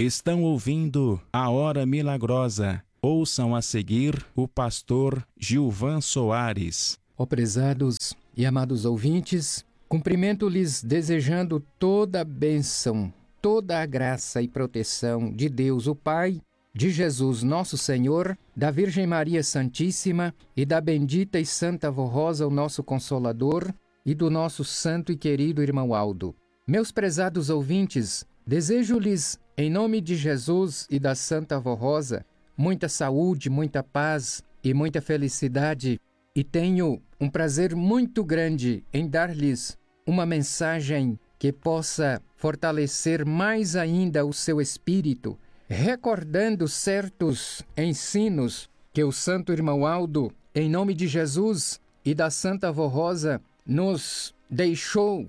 Estão ouvindo a Hora Milagrosa. Ouçam a seguir o pastor Gilvan Soares. Ó prezados e amados ouvintes, cumprimento-lhes desejando toda a bênção, toda a graça e proteção de Deus o Pai, de Jesus nosso Senhor, da Virgem Maria Santíssima e da bendita e Santa Vó Rosa, o nosso Consolador, e do nosso santo e querido irmão Aldo. Meus prezados ouvintes, desejo-lhes, em nome de Jesus e da Santa Vó Rosa, muita saúde, muita paz e muita felicidade, e tenho um prazer muito grande em dar-lhes uma mensagem que possa fortalecer mais ainda o seu espírito, recordando certos ensinos que o Santo Irmão Aldo, em nome de Jesus e da Santa Vó Rosa, nos deixou,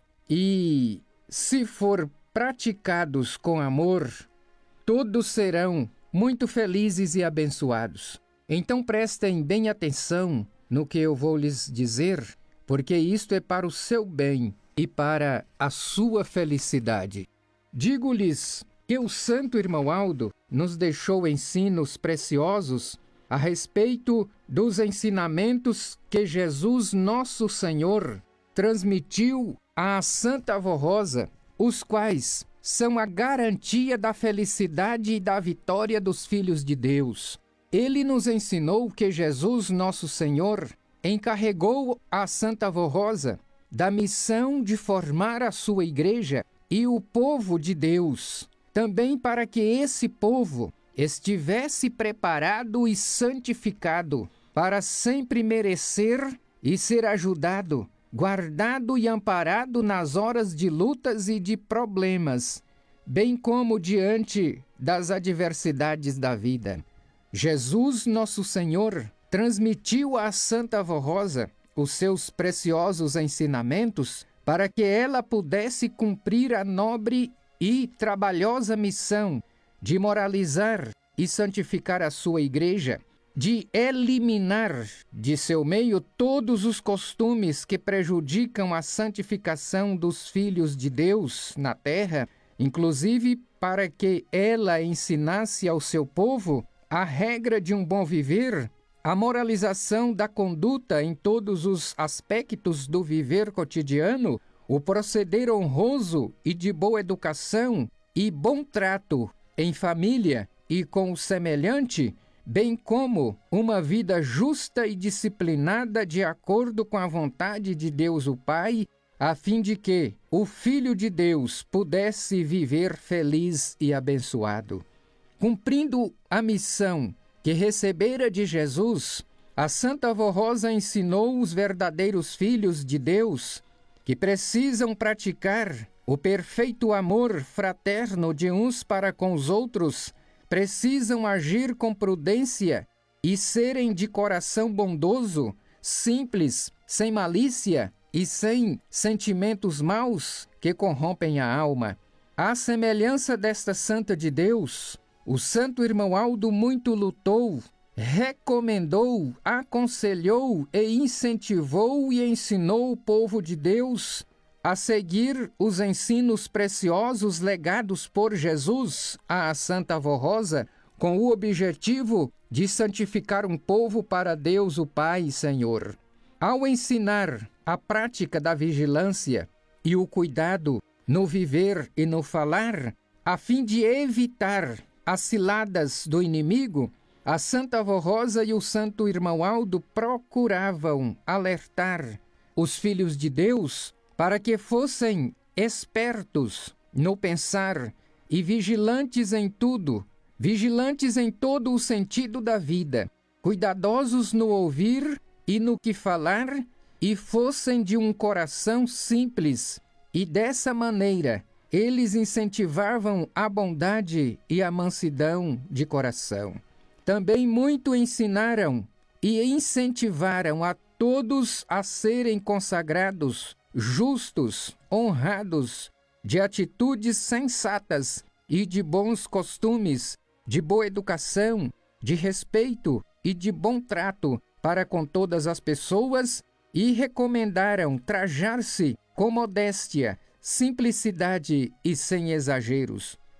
e se for praticados com amor, todos serão muito felizes e abençoados. Então prestem bem atenção no que eu vou lhes dizer, porque isto é para o seu bem e para a sua felicidade. Digo-lhes que o Santo Irmão Aldo nos deixou ensinos preciosos a respeito dos ensinamentos que Jesus Nosso Senhor transmitiu à Santa Vó Rosa, os quais são a garantia da felicidade e da vitória dos filhos de Deus. Ele nos ensinou que Jesus Nosso Senhor encarregou a Santa Vó Rosa da missão de formar a sua igreja e o povo de Deus, também para que esse povo estivesse preparado e santificado para sempre merecer e ser ajudado, guardado e amparado nas horas de lutas e de problemas, bem como diante das adversidades da vida. Jesus Nosso Senhor transmitiu à Santa Vó Rosa os seus preciosos ensinamentos para que ela pudesse cumprir a nobre e trabalhosa missão de moralizar e santificar a sua igreja, de eliminar de seu meio todos os costumes que prejudicam a santificação dos filhos de Deus na terra, inclusive para que ela ensinasse ao seu povo a regra de um bom viver, a moralização da conduta em todos os aspectos do viver cotidiano, o proceder honroso e de boa educação e bom trato em família e com o semelhante, bem como uma vida justa e disciplinada de acordo com a vontade de Deus o Pai, a fim de que o Filho de Deus pudesse viver feliz e abençoado. Cumprindo a missão que recebera de Jesus, a Santa Vó Rosa ensinou os verdadeiros filhos de Deus que precisam praticar o perfeito amor fraterno de uns para com os outros, precisam agir com prudência e serem de coração bondoso, simples, sem malícia e sem sentimentos maus que corrompem a alma. À semelhança desta Santa de Deus, o Santo Irmão Aldo muito lutou, recomendou, aconselhou e incentivou e ensinou o povo de Deus a seguir os ensinos preciosos legados por Jesus à Santa Vó Rosa, com o objetivo de santificar um povo para Deus o Pai e Senhor. Ao ensinar a prática da vigilância e o cuidado no viver e no falar, a fim de evitar as ciladas do inimigo, a Santa Vó Rosa e o Santo Irmão Aldo procuravam alertar os filhos de Deus para que fossem espertos no pensar e vigilantes em tudo, vigilantes em todo o sentido da vida, cuidadosos no ouvir e no que falar, e fossem de um coração simples, e dessa maneira eles incentivavam a bondade e a mansidão de coração. Também muito ensinaram e incentivaram a todos a serem consagrados, justos, honrados, de atitudes sensatas e de bons costumes, de boa educação, de respeito e de bom trato para com todas as pessoas, e recomendaram trajar-se com modéstia, simplicidade e sem exageros.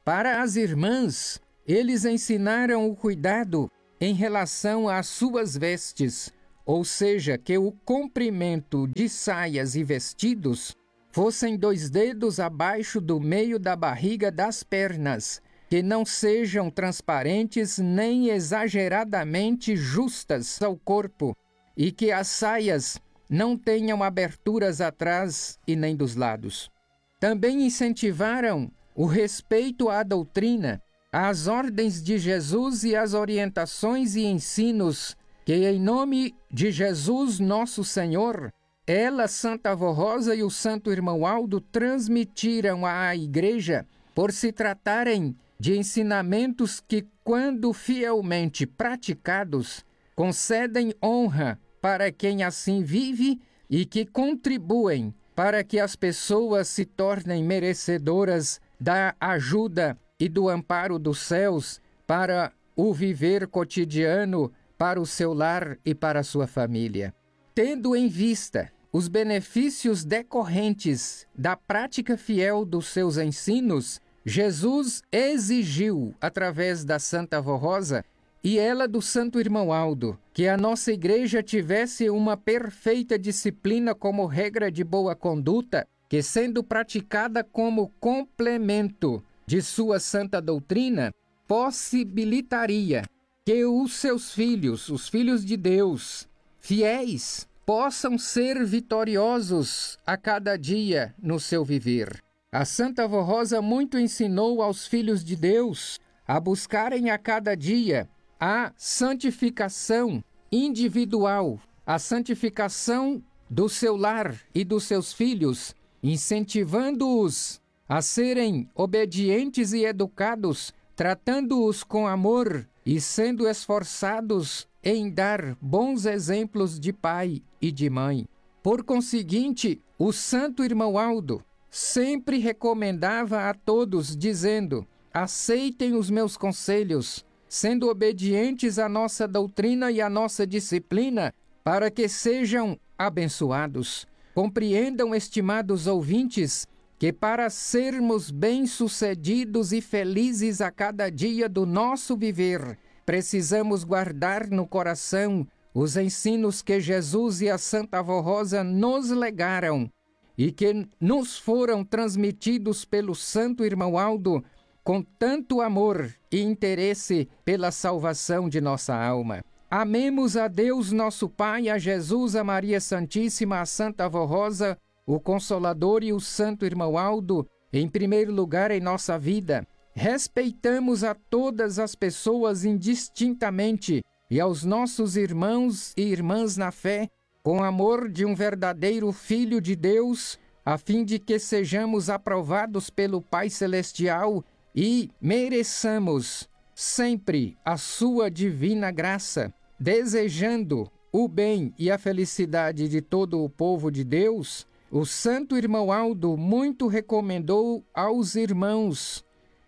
Para as irmãs, eles ensinaram o cuidado em relação às suas vestes, ou seja, que o comprimento de saias e vestidos fossem 2 dedos abaixo do meio da barriga das pernas, que não sejam transparentes nem exageradamente justas ao corpo, e que as saias não tenham aberturas atrás e nem dos lados. Também incentivaram o respeito à doutrina, às ordens de Jesus e às orientações e ensinos que, em nome de Jesus nosso Senhor, ela, Santa Avó Rosa e o Santo Irmão Aldo transmitiram à Igreja por se tratarem de ensinamentos que, quando fielmente praticados, concedem honra para quem assim vive e que contribuem para que as pessoas se tornem merecedoras da ajuda e do amparo dos céus para o viver cotidiano, para o seu lar e para a sua família. Tendo em vista os benefícios decorrentes da prática fiel dos seus ensinos, Jesus exigiu, através da Santa Avó Rosa e ela do Santo Irmão Aldo, que a nossa Igreja tivesse uma perfeita disciplina como regra de boa conduta, que, sendo praticada como complemento de sua santa doutrina, possibilitaria que os seus filhos, os filhos de Deus, fiéis, possam ser vitoriosos a cada dia no seu viver. A Santa Avó Rosa muito ensinou aos filhos de Deus a buscarem a cada dia a santificação individual, a santificação do seu lar e dos seus filhos, incentivando-os a serem obedientes e educados, tratando-os com amor e sendo esforçados em dar bons exemplos de pai e de mãe. Por conseguinte, o Santo Irmão Aldo sempre recomendava a todos, dizendo: aceitem os meus conselhos, sendo obedientes à nossa doutrina e à nossa disciplina, para que sejam abençoados. Compreendam, estimados ouvintes, que para sermos bem-sucedidos e felizes a cada dia do nosso viver, precisamos guardar no coração os ensinos que Jesus e a Santa Avó Rosa nos legaram e que nos foram transmitidos pelo Santo Irmão Aldo com tanto amor e interesse pela salvação de nossa alma. Amemos a Deus nosso Pai, a Jesus, a Maria Santíssima, a Santa Avó Rosa, o Consolador e o Santo Irmão Aldo, em primeiro lugar em nossa vida. Respeitamos a todas as pessoas indistintamente e aos nossos irmãos e irmãs na fé, com amor de um verdadeiro Filho de Deus, a fim de que sejamos aprovados pelo Pai Celestial e mereçamos sempre a sua divina graça. Desejando o bem e a felicidade de todo o povo de Deus, o Santo Irmão Aldo muito recomendou aos irmãos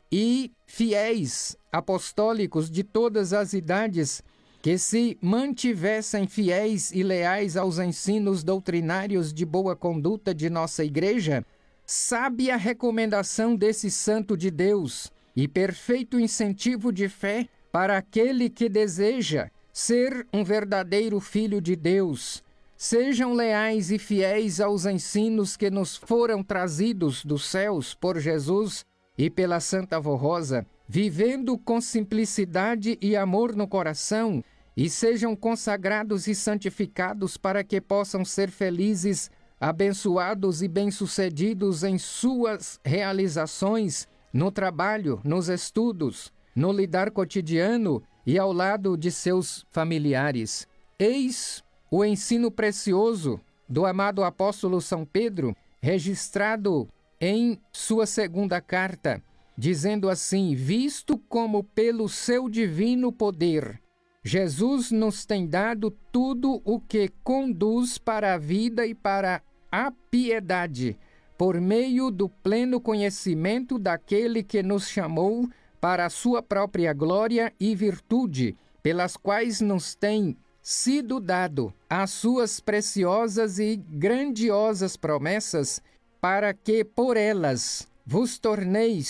e fiéis apostólicos de todas as idades que se mantivessem fiéis e leais aos ensinos doutrinários de boa conduta de nossa Igreja, sábia recomendação desse santo de Deus e perfeito incentivo de fé para aquele que deseja ser um verdadeiro filho de Deus. Sejam leais e fiéis aos ensinos que nos foram trazidos dos céus por Jesus e pela Santa Avó Rosa, vivendo com simplicidade e amor no coração, e sejam consagrados e santificados para que possam ser felizes, abençoados e bem-sucedidos em suas realizações, no trabalho, nos estudos, no lidar cotidiano e ao lado de seus familiares. Eis o ensino precioso do amado apóstolo São Pedro, registrado em sua segunda carta, dizendo assim: visto como pelo seu divino poder, Jesus nos tem dado tudo o que conduz para a vida e para a piedade, por meio do pleno conhecimento daquele que nos chamou para a sua própria glória e virtude, pelas quais nos tem sido dado as suas preciosas e grandiosas promessas, para que por elas vos torneis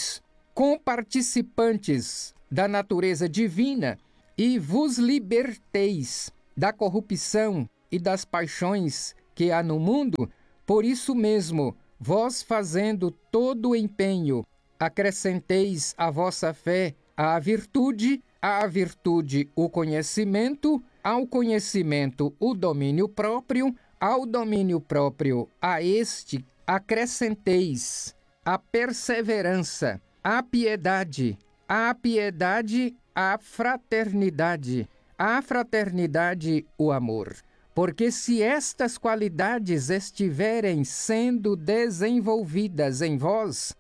comparticipantes da natureza divina e vos liberteis da corrupção e das paixões que há no mundo. Por isso mesmo, vós fazendo todo o empenho, acrescenteis à vossa fé à virtude o conhecimento, ao conhecimento o domínio próprio, ao domínio próprio a este acrescenteis a perseverança, a piedade a fraternidade o amor. Porque se estas qualidades estiverem sendo desenvolvidas em vós,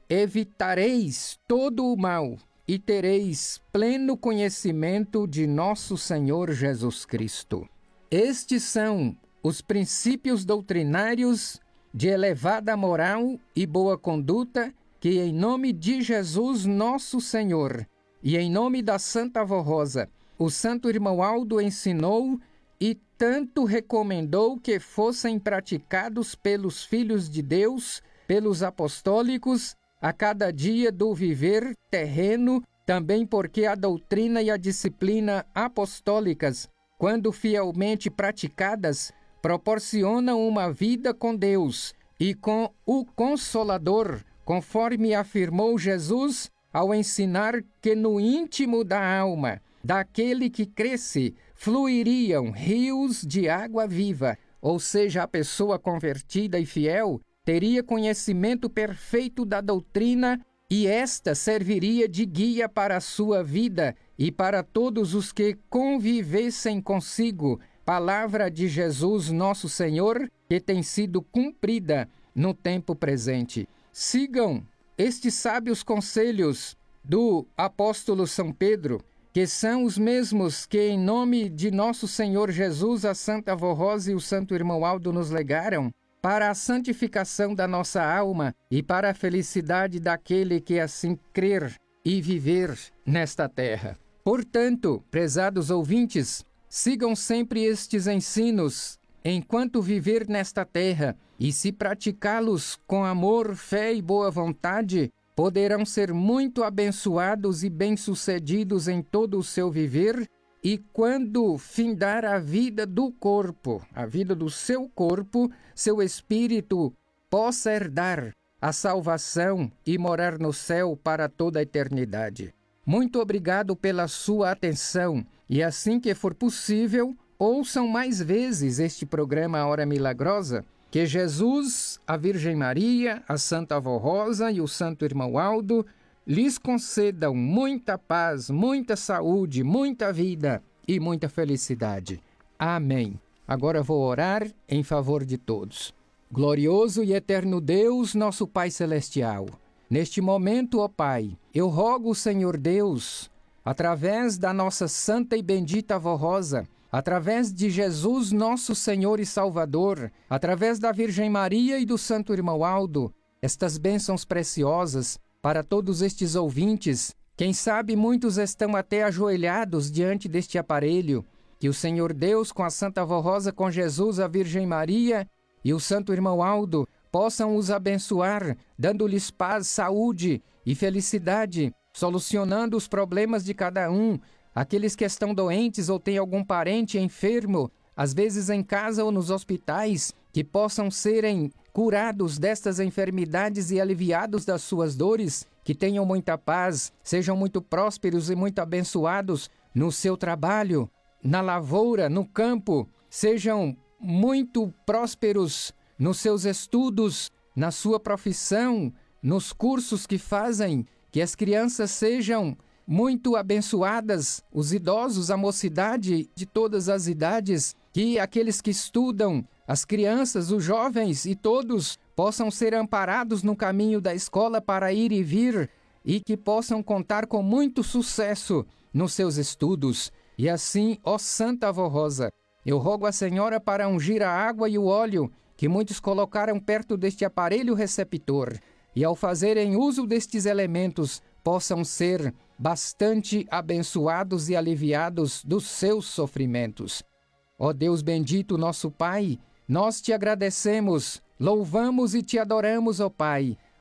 evitareis todo o mal e tereis pleno conhecimento de nosso Senhor Jesus Cristo. Estes são os princípios doutrinários de elevada moral e boa conduta que, em nome de Jesus nosso Senhor e em nome da Santa Avó Rosa, o Santo Irmão Aldo ensinou e tanto recomendou que fossem praticados pelos filhos de Deus, pelos apostólicos, a cada dia do viver terreno, também porque a doutrina e a disciplina apostólicas, quando fielmente praticadas, proporcionam uma vida com Deus e com o Consolador, conforme afirmou Jesus ao ensinar que no íntimo da alma daquele que cresce fluiriam rios de água viva, ou seja, a pessoa convertida e fiel teria conhecimento perfeito da doutrina e esta serviria de guia para a sua vida e para todos os que convivessem consigo. Palavra de Jesus nosso Senhor, que tem sido cumprida no tempo presente. Sigam estes sábios conselhos do apóstolo São Pedro, que são os mesmos que, em nome de nosso Senhor Jesus, a Santa Avó Rosa e o Santo Irmão Aldo nos legaram, para a santificação da nossa alma e para a felicidade daquele que assim crer e viver nesta terra. Portanto, prezados ouvintes, sigam sempre estes ensinos enquanto viver nesta terra, e se praticá-los com amor, fé e boa vontade, poderão ser muito abençoados e bem-sucedidos em todo o seu viver, e quando findar a vida do corpo, a vida do seu corpo, seu espírito possa herdar a salvação e morar no céu para toda a eternidade. Muito obrigado pela sua atenção e assim que for possível, ouçam mais vezes este programa A Hora Milagrosa. Que Jesus, a Virgem Maria, a Santa Avó Rosa e o Santo Irmão Aldo lhes concedam muita paz, muita saúde, muita vida e muita felicidade. Amém. Agora vou orar em favor de todos. Glorioso e eterno Deus, nosso Pai Celestial, neste momento, ó Pai, eu rogo, Senhor Deus, através da nossa santa e bendita Avó Rosa, através de Jesus, nosso Senhor e Salvador, através da Virgem Maria e do Santo Irmão Aldo, estas bênçãos preciosas para todos estes ouvintes. Quem sabe muitos estão até ajoelhados diante deste aparelho. Que o Senhor Deus, com a Santa Avó Rosa, com Jesus, a Virgem Maria e o Santo Irmão Aldo, possam os abençoar, dando-lhes paz, saúde e felicidade, solucionando os problemas de cada um. Aqueles que estão doentes ou têm algum parente enfermo, às vezes em casa ou nos hospitais, que possam serem curados destas enfermidades e aliviados das suas dores, que tenham muita paz, sejam muito prósperos e muito abençoados no seu trabalho, na lavoura, no campo, sejam muito prósperos nos seus estudos, na sua profissão, nos cursos que fazem, que as crianças sejam muito abençoadas, os idosos, a mocidade de todas as idades, que aqueles que estudam, as crianças, os jovens e todos possam ser amparados no caminho da escola para ir e vir e que possam contar com muito sucesso nos seus estudos. E assim, ó Santa Avó Rosa, eu rogo a Senhora para ungir a água e o óleo que muitos colocaram perto deste aparelho receptor e ao fazerem uso destes elementos possam ser bastante abençoados e aliviados dos seus sofrimentos. Ó Deus bendito, nosso Pai, nós te agradecemos, louvamos e te adoramos, ó Pai,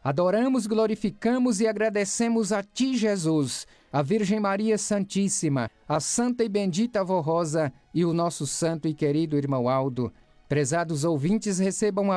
Adoramos, glorificamos e agradecemos a Ti, Jesus, a Virgem Maria Santíssima, a Santa e Bendita Avó Rosa e o nosso santo e querido irmão Aldo. Prezados ouvintes, recebam a